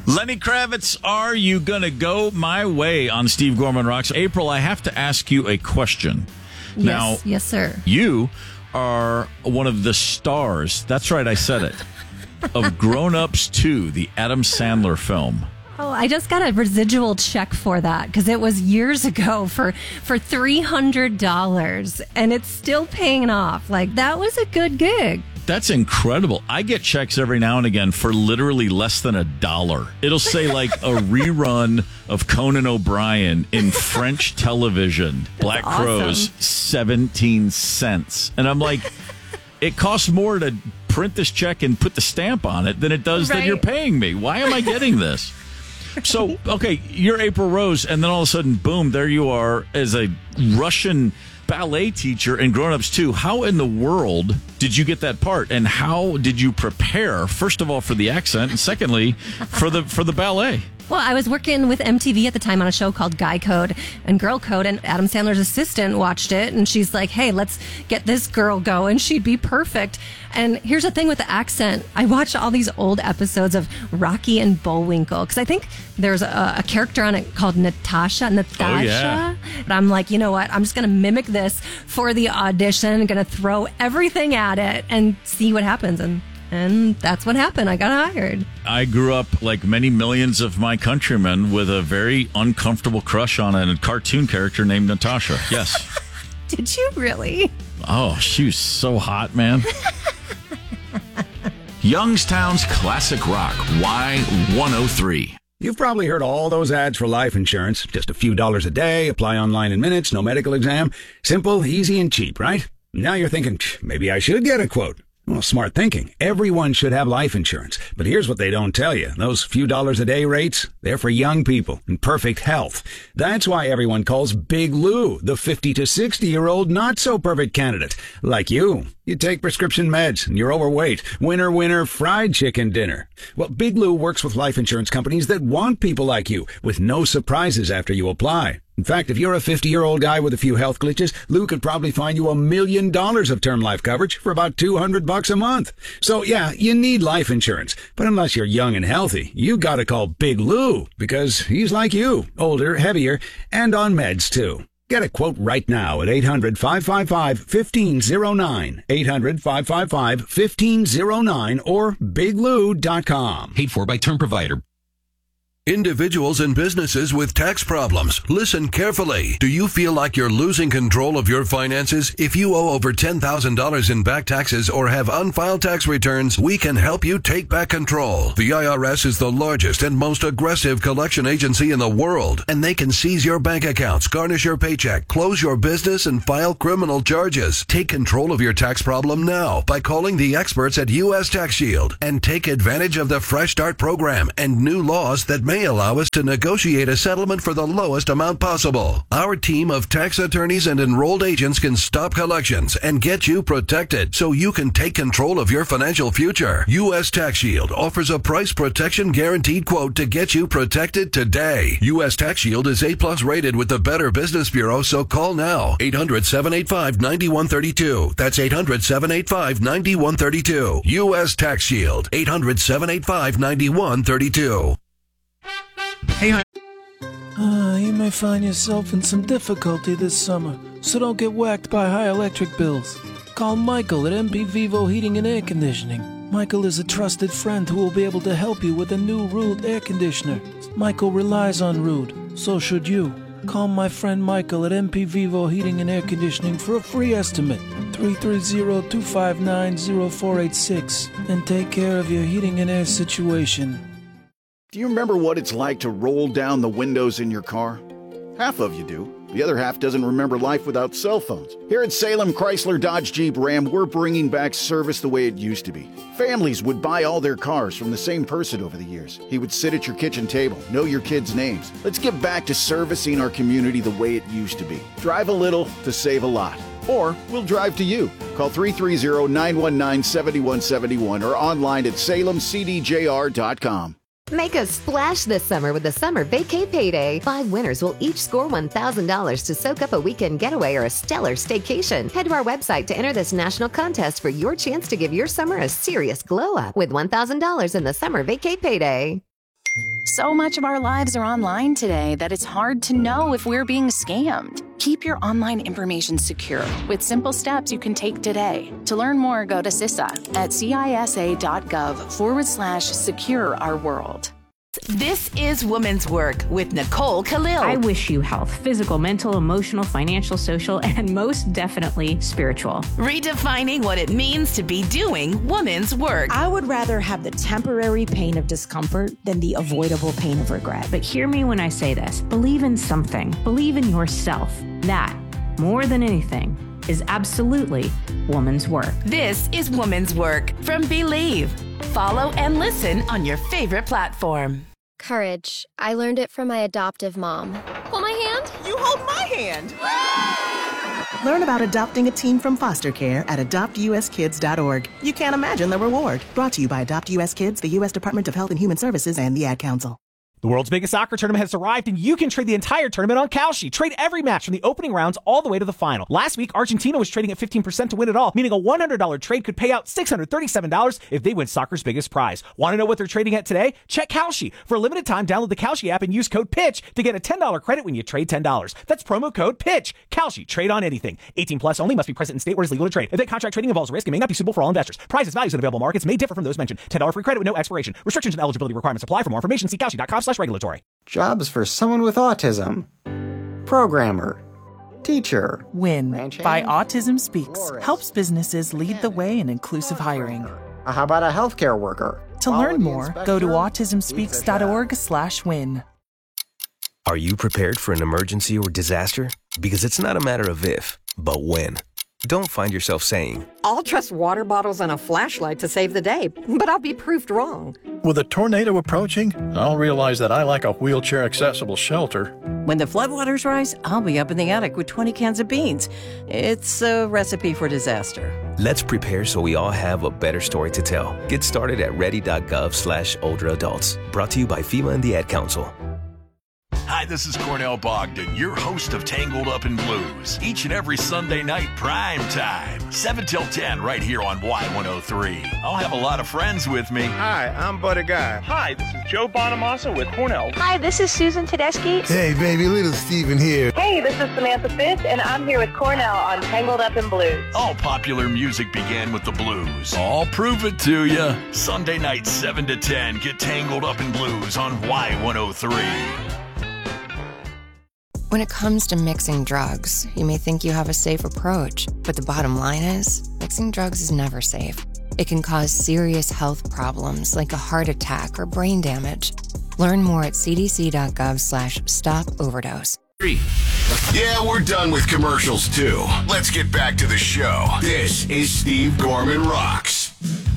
Lenny Kravitz, Are You Gonna Go My Way on Steve Gorman Rocks. April, I have to ask you a question. Yes, sir. You are one of the stars, that's right, I said it, of Grown Ups 2, the Adam Sandler film. Oh, I just got a residual check for that because it was years ago for $300, and it's still paying off. Like, that was a good gig. That's incredible. I get checks every now and again for literally less than $1. It'll say like a rerun of Conan O'Brien in French television. Black Crows, 17 cents. And I'm like, it costs more to print this check and put the stamp on it than it does that you're paying me. Why am I getting this? So, okay, you're April Rose, and then all of a sudden, boom, there you are as a Russian ballet teacher in Grown Ups 2. How in the world did you get that part, and how did you prepare, first of all, for the accent, and secondly, for the ballet? Well, I was working with MTV at the time on a show called Guy Code and Girl Code, and Adam Sandler's assistant watched it, and she's like, hey, let's get this girl going. She'd be perfect. And here's the thing with the accent. I watched all these old episodes of Rocky and Bullwinkle, because I think there's a character on it called Natasha. Oh, yeah. And I'm like, you know what? I'm just going to mimic this for the audition. I'm going to throw everything at it and see what happens. And that's what happened. I got hired. I grew up, like many millions of my countrymen, with a very uncomfortable crush on a cartoon character named Natasha. Yes. Did you really? Oh, she was so hot, man. Youngstown's Classic Rock, Y103. You've probably heard all those ads for life insurance. Just a few dollars a day, apply online in minutes, no medical exam. Simple, easy, and cheap, right? Now you're thinking, maybe I should get a quote. Well, smart thinking. Everyone should have life insurance. But here's what they don't tell you. Those few dollars a day rates, they're for young people in perfect health. That's why everyone calls Big Lou the 50 to 60-year-old not-so-perfect candidate. Like you. You take prescription meds and you're overweight. Winner, winner, fried chicken dinner. Well, Big Lou works with life insurance companies that want people like you, with no surprises after you apply. In fact, if you're a 50-year-old guy with a few health glitches, Lou could probably find you $1 million of term life coverage for about $200 a month. So yeah, you need life insurance. But unless you're young and healthy, you gotta call Big Lou, because he's like you, older, heavier, and on meds too. Get a quote right now at 800-555-1509, 800-555-1509, or biglou.com. Paid for by term provider. Individuals and businesses with tax problems, listen carefully. Do you feel like you're losing control of your finances? If you owe over $10,000 in back taxes or have unfiled tax returns, we can help you take back control. The IRS is the largest and most aggressive collection agency in the world, and they can seize your bank accounts, garnish your paycheck, close your business, and file criminal charges. Take control of your tax problem now by calling the experts at U.S. Tax Shield and take advantage of the Fresh Start program and new laws that may allow us to negotiate a settlement for the lowest amount possible. Our team of tax attorneys and enrolled agents can stop collections and get you protected so you can take control of your financial future. U.S. Tax Shield offers a price protection guaranteed quote to get you protected today. U.S. Tax Shield is A+ rated with the Better Business Bureau, so call now. 800-785-9132. That's 800-785-9132. U.S. Tax Shield. 800-785-9132. Hey, You may find yourself in some difficulty this summer, so don't get whacked by high electric bills. Call Michael at MP Vivo Heating and Air Conditioning. Michael is a trusted friend who will be able to help you with a new Rude air conditioner. Michael relies on Rude, so should you. Call my friend Michael at MP Vivo Heating and Air Conditioning for a free estimate. 330-259-0486 and take care of your heating and air situation. Do you remember what it's like to roll down the windows in your car? Half of you do. The other half doesn't remember life without cell phones. Here at Salem Chrysler Dodge Jeep Ram, we're bringing back service the way it used to be. Families would buy all their cars from the same person over the years. He would sit at your kitchen table, know your kids' names. Let's get back to servicing our community the way it used to be. Drive a little to save a lot. Or we'll drive to you. Call 330-919-7171 or online at salemcdjr.com. Make a splash this summer with the Summer Vacay Payday. 5 winners will each score $1,000 to soak up a weekend getaway or a stellar staycation. Head to our website to enter this national contest for your chance to give your summer a serious glow up with $1,000 in the Summer Vacay Payday. So much of our lives are online today that it's hard to know if we're being scammed. Keep your online information secure with simple steps you can take today. To learn more, go to CISA at cisa.gov/secure our world. This is Woman's Work with Nicole Khalil. I wish you health, physical, mental, emotional, financial, social, and most definitely spiritual. Redefining what it means to be doing woman's work. I would rather have the temporary pain of discomfort than the avoidable pain of regret. But hear me when I say this. Believe in something. Believe in yourself. That, more than anything, is absolutely woman's work. This is Woman's Work from Believe. Follow and listen on your favorite platform. Courage. I learned it from my adoptive mom. Hold my hand. You hold my hand. Learn about adopting a teen from foster care at adoptuskids.org. You can't imagine the reward. Brought to you by Adopt US Kids, the U.S. Department of Health and Human Services, and the Ad Council. The world's biggest soccer tournament has arrived, and you can trade the entire tournament on Kalshi. Trade every match from the opening rounds all the way to the final. Last week, Argentina was trading at 15% to win it all, meaning a $100 trade could pay out $637 if they win soccer's biggest prize. Want to know what they're trading at today? Check Kalshi. For a limited time, download the Kalshi app and use code PITCH to get a $10 credit when you trade $10. That's promo code PITCH. Kalshi. Trade on anything. 18 plus only. Must be present in state where it's legal to trade. If that contract trading involves risk, it may not be suitable for all investors. Prices, values, and available markets may differ from those mentioned. $10 free credit with no expiration. Restrictions and eligibility requirements apply. For more information, see kalshi.com/regulatory. Jobs for someone with autism. Programmer. Teacher. WIN by Autism Speaks helps businesses lead the way in inclusive hiring. How about a healthcare worker? To learn more, go to autismspeaks.org/win. Are you prepared for an emergency or disaster? Because it's not a matter of if, but when. Don't find yourself saying, I'll trust water bottles and a flashlight to save the day, but I'll be proved wrong. With a tornado approaching, I'll realize that I lack a wheelchair-accessible shelter. When the floodwaters rise, I'll be up in the attic with 20 cans of beans. It's a recipe for disaster. Let's prepare so we all have a better story to tell. Get started at ready.gov/older adults. Brought to you by FEMA and the Ad Council. Hi, this is Cornell Bogdan, your host of Tangled Up in Blues. Each and every Sunday night, prime time, 7 till 10, right here on Y103. I'll have a lot of friends with me. Hi, I'm Buddy Guy. Hi, this is Joe Bonamassa with Cornell. Hi, this is Susan Tedeschi. Hey, baby, little Steven here. Hey, this is Samantha Fitz, and I'm here with Cornell on Tangled Up in Blues. All popular music began with the blues. I'll prove it to you. Sunday night, 7 to 10, get Tangled Up in Blues on Y103. When it comes to mixing drugs, you may think you have a safe approach, but the bottom line is, mixing drugs is never safe. It can cause serious health problems like a heart attack or brain damage. Learn more at cdc.gov/stop-overdose. Yeah, we're done with commercials too. Let's get back to the show. This is Steve Gorman Rocks.